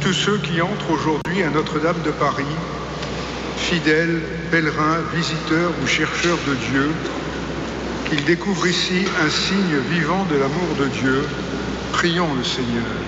tous ceux qui entrent aujourd'hui à Notre-Dame de Paris, fidèles, pèlerins, visiteurs ou chercheurs de Dieu, qu'ils découvrent ici un signe vivant de l'amour de Dieu, prions le Seigneur.